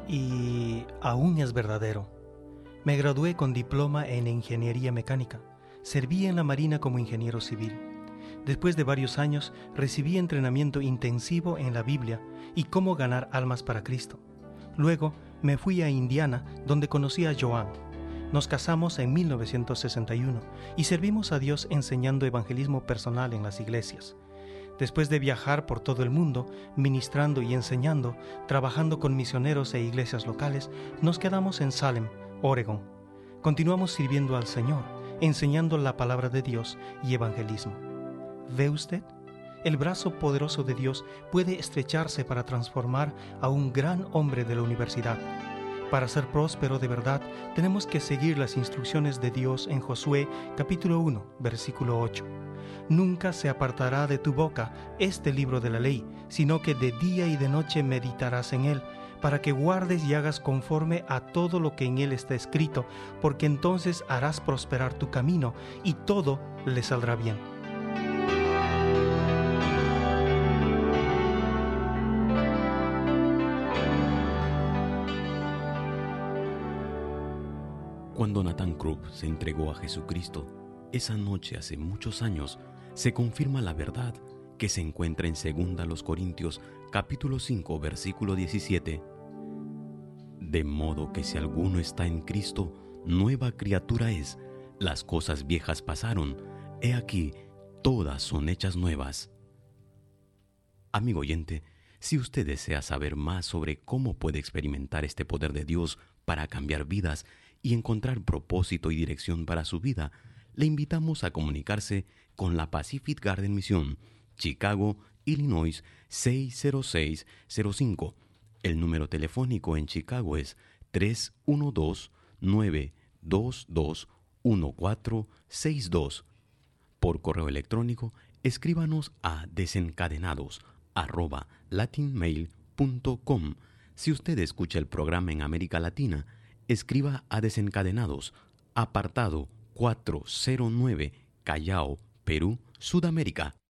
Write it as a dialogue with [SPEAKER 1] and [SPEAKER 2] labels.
[SPEAKER 1] y aún es verdadero. Me gradué con diploma en Ingeniería Mecánica. Serví en la Marina como ingeniero civil. Después de varios años, recibí entrenamiento intensivo en la Biblia y cómo ganar almas para Cristo. Luego, me fui a Indiana, donde conocí a Joan. Nos casamos en 1961 y servimos a Dios enseñando evangelismo personal en las iglesias. Después de viajar por todo el mundo, ministrando y enseñando, trabajando con misioneros e iglesias locales, nos quedamos en Salem, Oregón. Continuamos sirviendo al Señor, enseñando la palabra de Dios y evangelismo. ¿Ve usted? El brazo poderoso de Dios puede estrecharse para transformar a un gran hombre de la universidad. Para ser próspero de verdad, tenemos que seguir las instrucciones de Dios en Josué capítulo 1, versículo 8. Nunca se apartará de tu boca este libro de la ley, sino que de día y de noche meditarás en él, para que guardes y hagas conforme a todo lo que en él está escrito, porque entonces harás prosperar tu camino y todo le saldrá bien.
[SPEAKER 2] Cuando Nathan Krupp se entregó a Jesucristo, esa noche hace muchos años, se confirma la verdad que se encuentra en 2 Corintios capítulo 5, versículo 17. De modo que si alguno está en Cristo, nueva criatura es. Las cosas viejas pasaron, he aquí, todas son hechas nuevas. Amigo oyente, si usted desea saber más sobre cómo puede experimentar este poder de Dios para cambiar vidas y encontrar propósito y dirección para su vida, le invitamos a comunicarse con la Pacific Garden Mission, Chicago, Illinois 60605. El número telefónico en Chicago es 312-922-1462. Por correo electrónico, escríbanos a desencadenados@latinmail.com. Si usted escucha el programa en América Latina, escriba a Desencadenados, apartado 409, Callao, Perú, Sudamérica.